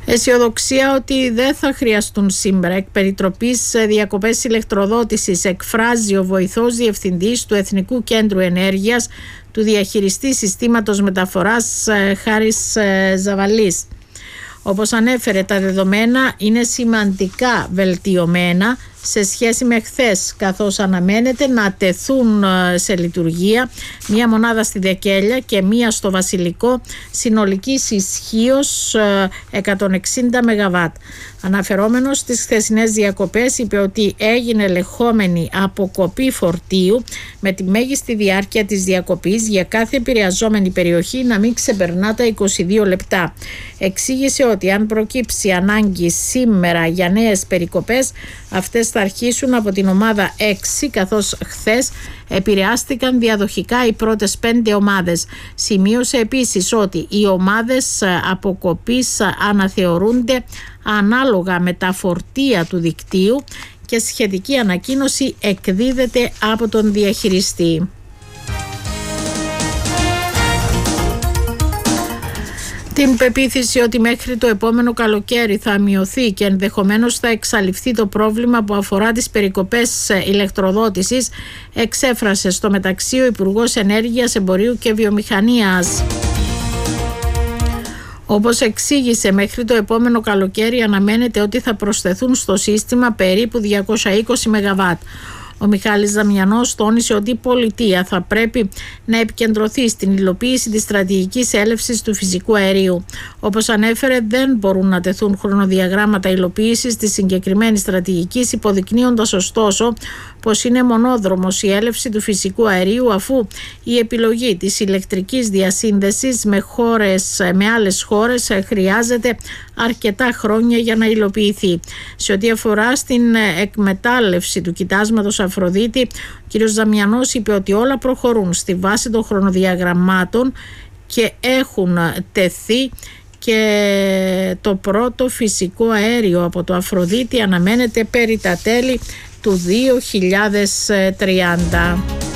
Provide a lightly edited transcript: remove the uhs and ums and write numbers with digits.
Αισιοδοξία ότι δεν θα χρειαστούν σήμερα εκ περιτροπής διακοπές ηλεκτροδότησης, εκφράζει ο βοηθός διευθυντής του Εθνικού Κέντρου Ενέργειας του διαχειριστή συστήματος μεταφοράς Χάρης Ζαβαλής. Όπως ανέφερε, τα δεδομένα είναι σημαντικά βελτιωμένα σε σχέση με χθες, καθώς αναμένεται να τεθούν σε λειτουργία μία μονάδα στη Δεκέλια και μία στο Βασιλικό συνολικής ισχύως 160 ΜΒ. Αναφερόμενος στις χθεσινές διακοπές, είπε ότι έγινε ελεγχόμενη αποκοπή φορτίου με τη μέγιστη διάρκεια της διακοπής για κάθε επηρεαζόμενη περιοχή να μην ξεπερνά τα 22 λεπτά. Εξήγησε ότι αν προκύψει ανάγκη σήμερα για νέες περικοπές, αυτές θα αρχίσουν από την ομάδα 6, καθώς χθες επηρεάστηκαν διαδοχικά οι πρώτες 5 ομάδες. Σημείωσε επίσης ότι οι ομάδες αποκοπής αναθεωρούνται ανάλογα με τα φορτία του δικτύου και σχετική ανακοίνωση εκδίδεται από τον διαχειριστή. Την πεποίθηση ότι μέχρι το επόμενο καλοκαίρι θα μειωθεί και ενδεχομένως θα εξαλειφθεί το πρόβλημα που αφορά τις περικοπές ηλεκτροδότησης, εξέφρασε στο μεταξύ ο Υπουργός Ενέργειας, Εμπορίου και Βιομηχανίας. Όπως εξήγησε, μέχρι το επόμενο καλοκαίρι αναμένεται ότι θα προσθεθούν στο σύστημα περίπου 220 ΜΒ. Ο Μιχάλης Δαμιανός τόνισε ότι η πολιτεία θα πρέπει να επικεντρωθεί στην υλοποίηση της στρατηγικής έλευσης του φυσικού αερίου. Όπως ανέφερε, δεν μπορούν να τεθούν χρονοδιαγράμματα υλοποίησης της συγκεκριμένης στρατηγικής, υποδεικνύοντας ωστόσο πως είναι μονόδρομος η έλευση του φυσικού αερίου, αφού η επιλογή της ηλεκτρικής διασύνδεσης με άλλες χώρες χρειάζεται αρκετά χρόνια για να υλοποιηθεί. Σε ό,τι αφορά στην εκμετάλλευση του κοιτάσματος Αφροδίτη, ο κ. Ζαμιανός είπε ότι όλα προχωρούν στη βάση των χρονοδιαγραμμάτων και έχουν τεθεί και το πρώτο φυσικό αέριο από το Αφροδίτη αναμένεται περί τα τέλη του 2030.